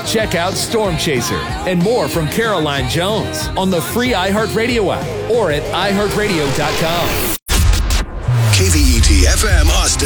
Check out Storm Chaser and more from Caroline Jones on the free iHeartRadio app or at iHeartRadio.com. KVET FM Austin.